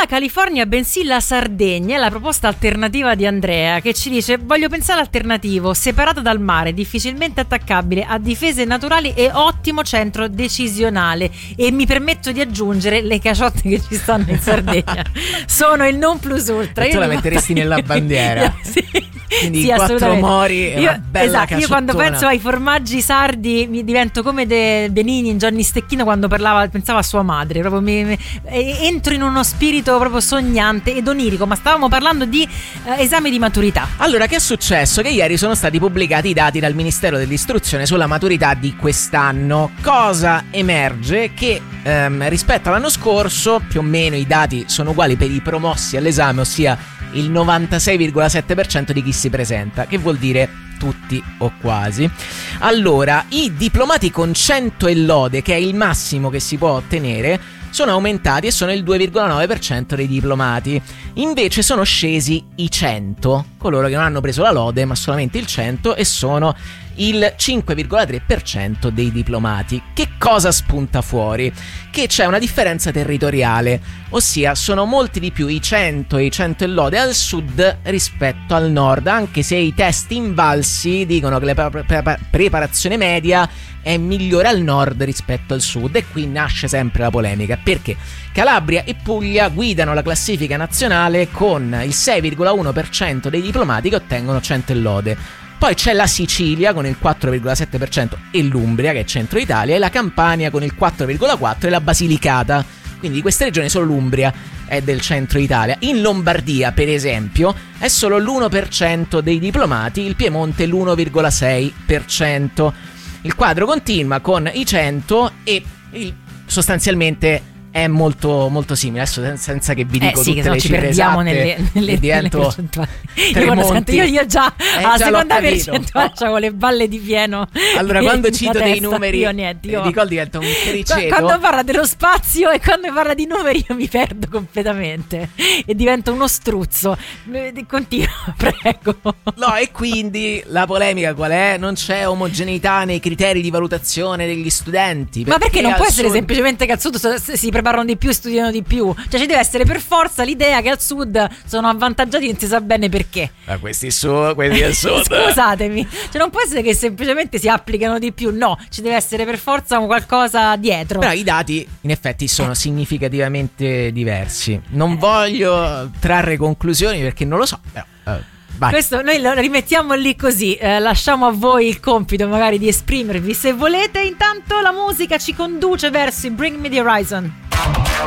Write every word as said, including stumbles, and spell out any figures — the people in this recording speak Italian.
la California bensì la Sardegna è la proposta alternativa di Andrea, che ci dice: voglio pensare alternativo, separato dal mare, difficilmente attaccabile, a difese naturali e ottimo centro decisionale. E mi permetto di aggiungere le caciotte che ci stanno in Sardegna sono il non plus ultra. E tu io la metteresti nella bandiera. Sì. Quindi sì, quattro mori e io, una bella esatto, caciottona. io quando penso ai formaggi sardi mi divento come De Benigni in Gianni Stecchino quando parlava, pensava a sua madre, proprio mi, mi, entro in uno spirito proprio sognante ed onirico. Ma stavamo parlando di eh, esami di maturità. Allora, che è successo? Che ieri sono stati pubblicati i dati dal Ministero dell'Istruzione sulla maturità di quest'anno. Cosa emerge? Che ehm, rispetto all'anno scorso più o meno i dati sono uguali per i promossi all'esame, ossia il novantasei virgola sette per cento di chi si presenta, che vuol dire tutti o quasi. Allora, i diplomati con cento e lode, che è il massimo che si può ottenere, sono aumentati e sono il due virgola nove per cento dei diplomati. Invece sono scesi i cento, coloro che non hanno preso la lode ma solamente il cento, e sono il cinque virgola tre per cento dei diplomati. Che cosa spunta fuori? Che c'è una differenza territoriale, ossia sono molti di più i cento e i cento e lode al sud rispetto al nord, anche se i test invalsi dicono che la pre- pre- preparazione media è migliore al nord rispetto al sud. E qui nasce sempre la polemica, perché Calabria e Puglia guidano la classifica nazionale con il sei virgola uno per cento dei diplomati che ottengono cento e lode. Poi c'è la Sicilia con il quattro virgola sette per cento e l'Umbria, che è centro Italia, e la Campania con il quattro virgola quattro per cento e la Basilicata. Quindi di queste regioni solo l'Umbria è del centro Italia. In Lombardia, per esempio, è solo l'uno per cento dei diplomati, il Piemonte l'uno virgola sei per cento. Il quadro continua con i cento e il, sostanzialmente è molto molto simile. Adesso senza che vi dico eh sì, tutte che le ci cifre perdiamo esatte, nelle, nelle, divento nelle percentuali. Io, quando sento, io, io già eh, alla già seconda percentuale c'avevo le balle di pieno. Allora, quando cito testa, dei numeri io niente, io... Nicole diventa un criceto. Quando parla dello spazio e quando parla di numeri io mi perdo completamente e divento uno struzzo. Continua, prego. No, e quindi la polemica qual è? Non c'è omogeneità nei criteri di valutazione degli studenti. Perché Ma perché non può essere sud... semplicemente che al sud si preparano di più e studiano di più? Cioè ci deve essere per forza l'idea che al sud sono avvantaggiati, non si sa bene perché. Ma questi su, questi al sud. Scusatemi, cioè non può essere che semplicemente si applicano di più, no, ci deve essere per forza un qualcosa dietro. Però i dati in effetti sono significativamente diversi. Non voglio trarre conclusioni perché non lo so, però uh, vai. Questo noi lo rimettiamo lì così, eh, lasciamo a voi il compito magari di esprimervi se volete. Intanto la musica ci conduce verso i Bring Me the Horizon.